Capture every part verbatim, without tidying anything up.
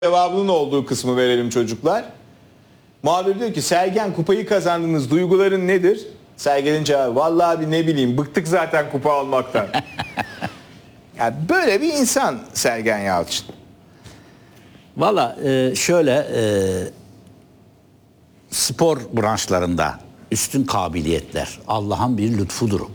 Cevabının olduğu kısmı verelim çocuklar. Muhabir diyor ki Sergen kupayı kazandınız, duyguların nedir? Sergen'in cevabı vallahi abi ne bileyim bıktık zaten kupa almaktan. Yani böyle bir insan Sergen Yalçın. Valla e, şöyle e, spor branşlarında üstün kabiliyetler Allah'ın bir lütfudur bu.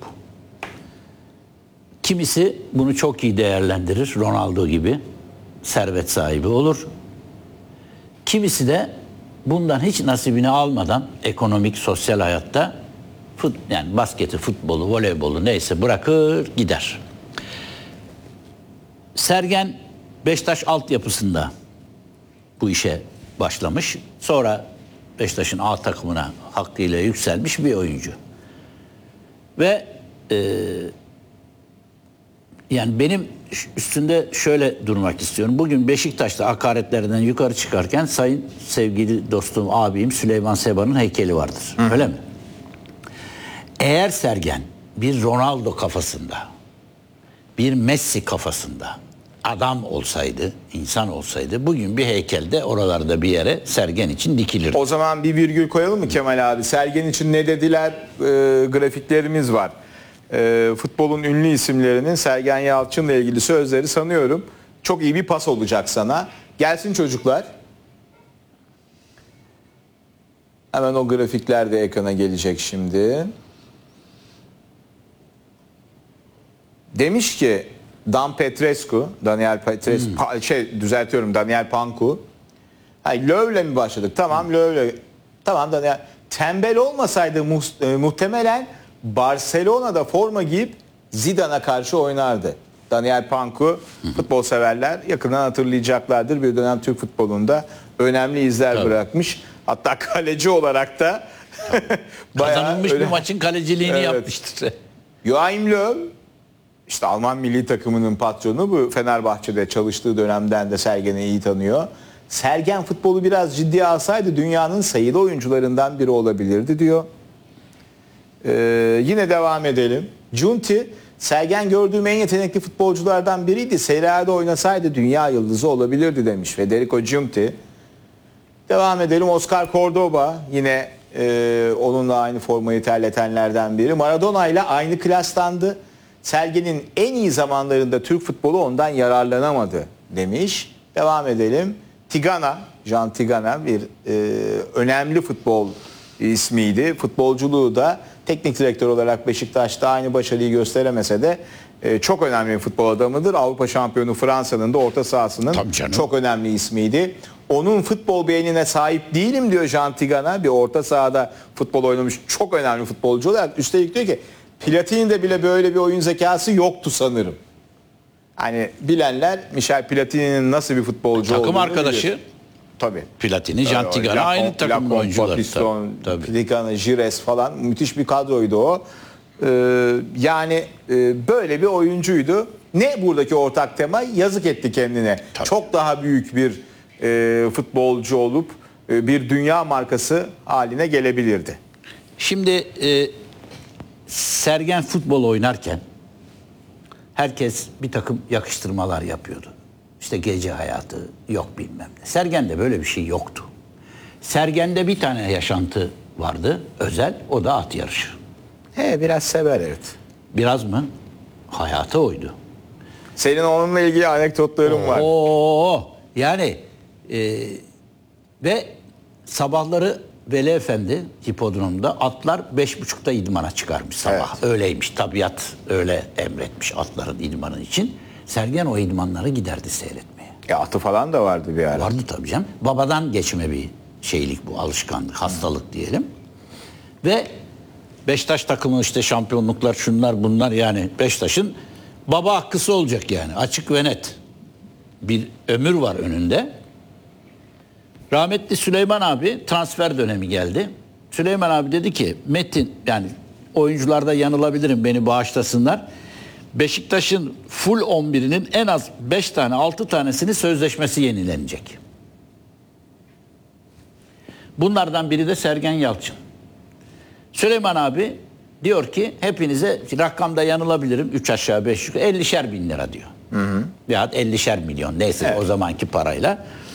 Kimisi bunu çok iyi değerlendirir, Ronaldo gibi servet sahibi olur. Kimisi de bundan hiç nasibini almadan ekonomik, sosyal hayatta fut, yani basketi, futbolu, voleybolu neyse bırakır gider. Sergen Beşiktaş altyapısında bu işe başlamış. Sonra Beşiktaş'ın A takımına hakkıyla yükselmiş bir oyuncu. Ve e, yani benim üstünde şöyle durmak istiyorum. Bugün Beşiktaş'ta hakaretlerden yukarı çıkarken sayın sevgili dostum, abim Süleyman Seba'nın heykeli vardır. Hı. Öyle mi? Eğer Sergen bir Ronaldo kafasında, bir Messi kafasında adam olsaydı, insan olsaydı bugün bir heykelde oralarda bir yere Sergen için dikilirdi. O zaman bir virgül koyalım mı Kemal abi? Sergen için ne dediler? E, grafiklerimiz var. E, futbolun ünlü isimlerinin Sergen Yalçın'la ilgili sözleri sanıyorum çok iyi bir pas olacak sana. Gelsin çocuklar. Hemen o grafikler de ekrana gelecek şimdi. Demiş ki Dan Petrescu, Daniel Petrescu, hmm. pa, şey düzeltiyorum Daniel Panku. Hayır, Löw'le mi başladık? Tamam, hmm. Löw'le. Tamam Daniel. Tembel olmasaydı mu, e, muhtemelen Barcelona'da forma giyip Zidane'a karşı oynardı. Daniel Panku, hmm. futbol severler yakından hatırlayacaklardır. Bir dönem Türk futbolunda önemli izler Tabii. bırakmış. Hatta kaleci olarak da kazanılmış öyle... bir maçın kaleciliğini evet. yapmıştır. Joachim Löw, İşte Alman milli takımının patronu, bu Fenerbahçe'de çalıştığı dönemden de Sergen'i iyi tanıyor. Sergen futbolu biraz ciddiye alsaydı dünyanın sayılı oyuncularından biri olabilirdi diyor. Ee, yine devam edelim. Giunti, Sergen gördüğüm en yetenekli futbolculardan biriydi. Serie A'da oynasaydı dünya yıldızı olabilirdi demiş Federico Giunti. Devam edelim. Oscar Cordoba yine e, onunla aynı formayı terletenlerden biri. Maradona ile aynı klastandı. Sergen'in en iyi zamanlarında Türk futbolu ondan yararlanamadı demiş. Devam edelim. Tigana, Jean Tigana bir e, önemli futbol ismiydi. Futbolculuğu da teknik direktör olarak Beşiktaş'ta aynı başarıyı gösteremese de e, çok önemli bir futbol adamıdır. Avrupa şampiyonu Fransa'nın da orta sahasının çok önemli ismiydi. Onun futbol beynine sahip değilim diyor Jean Tigana. Bir orta sahada futbol oynamış çok önemli futbolcu olarak. Üstelik diyor ki Platini'de bile böyle bir oyun zekası yoktu sanırım. Hani bilenler Michel Platini'nin nasıl bir futbolcu takım olduğunu takım arkadaşı bilir. Tabii. Platini, Jean Tigana aynı takım oyuncuları. Tabii. Tigana, Jires falan müthiş bir kadroydu o. Ee, yani e, böyle bir oyuncuydu. Ne buradaki ortak tema? Yazık etti kendine. Tabii. Çok daha büyük bir e, futbolcu olup e, bir dünya markası haline gelebilirdi. Şimdi e, Sergen futbol oynarken herkes bir takım yakıştırmalar yapıyordu. İşte gece hayatı yok bilmem ne. Sergen'de böyle bir şey yoktu. Sergen'de bir tane yaşantı vardı özel, o da at yarışı. He, biraz sever evet. Biraz mı? Hayatı oydu. Senin onunla ilgili anekdotların Oo, var. Oo, yani e, ve sabahları Veli Efendi hipodromda atlar beş buçukta idmana çıkarmış sabah. Evet. Öyleymiş, tabiat öyle emretmiş atların idmanı için. Sergen o idmanlara giderdi seyretmeye. E atı falan da vardı bir ara. Vardı tabii canım. Babadan geçme bir şeylik bu, alışkanlık, hastalık diyelim. Ve Beşiktaş takımı işte şampiyonluklar şunlar bunlar, yani Beşiktaş'ın baba hakkısı olacak yani, açık ve net. Bir ömür var önünde. Rahmetli Süleyman abi transfer dönemi geldi. Süleyman abi dedi ki Metin, yani oyuncularda yanılabilirim beni bağışlasınlar. Beşiktaş'ın full on birinin en az beş tane altı tanesini sözleşmesi yenilenecek. Bunlardan biri de Sergen Yalçın. Süleyman abi diyor ki hepinize rakamda yanılabilirim, üç aşağı beş yukarı ellişer bin lira diyor. Hı hı. Veyahut ellişer milyon neyse evet. O zamanki parayla.